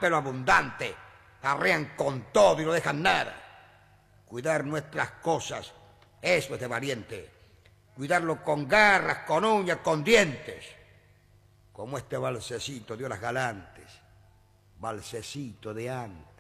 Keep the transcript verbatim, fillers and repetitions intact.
pelo abundante, arrean con todo y no dejan nada. Cuidar nuestras cosas, eso es de valiente. Cuidarlo con garras, con uñas, con dientes. Como este balsecito de olas galantes, balsecito de antes.